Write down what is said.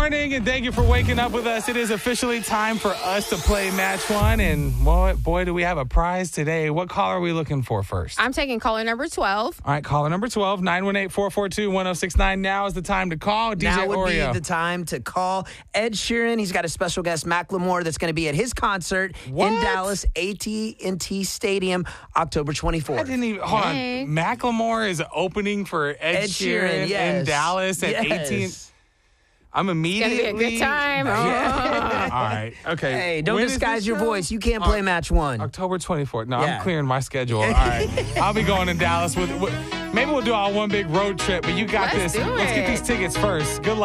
morning, and thank you for waking up with us. It is officially time for us to play Match One, and boy, do we have a prize today. What caller are we looking for first? I'm taking caller number 12. All right, caller number 12, 918-442-1069. Now is the time to call. DJ Now would Oreo. be the time to call Ed Sheeran. He's got a special guest, Macklemore, that's going to be at his concert What? in Dallas, AT&T Stadium, October 24th. I didn't even, hold on. Macklemore is opening for Ed Sheeran in yes. Dallas at Yes. 18. I'm It's immediately. going to be a good time. All right. Okay. Hey, don't When is disguise this your show? voice. You can't play Match One. October 24th. No, Yeah. I'm clearing my schedule. All right. I'll be going to Dallas with maybe we'll do our one big road trip, but you got Let's this. do Let's get it. these tickets first. Good luck.